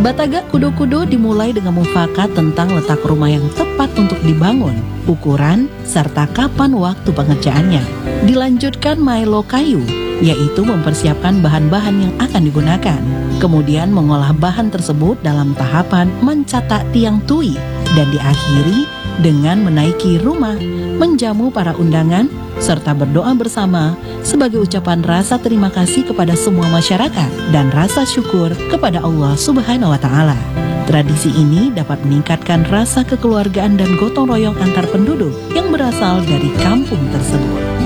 Batagak Kudo-Kudo dimulai dengan mufakat tentang letak rumah yang tepat untuk dibangun, ukuran, serta kapan waktu pengerjaannya. Dilanjutkan Maelo Kayu, yaitu mempersiapkan bahan-bahan yang akan digunakan. Kemudian mengolah bahan tersebut dalam tahapan mencatak tiang tui, dan diakhiri dengan menaiki rumah, menjamu para undangan, serta berdoa bersama sebagai ucapan rasa terima kasih kepada semua masyarakat dan rasa syukur kepada Allah Subhanahu wa Ta'ala. Tradisi ini dapat meningkatkan rasa kekeluargaan dan gotong royong antar penduduk yang berasal dari kampung tersebut.